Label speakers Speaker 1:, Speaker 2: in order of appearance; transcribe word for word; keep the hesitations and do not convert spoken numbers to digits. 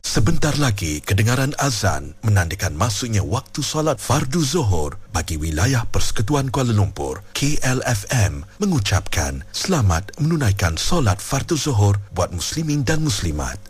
Speaker 1: Sebentar lagi kedengaran azan menandakan masuknya waktu solat fardu Zuhur bagi wilayah Persekutuan Kuala Lumpur. K L F M mengucapkan selamat menunaikan solat fardu Zuhur buat muslimin dan muslimat.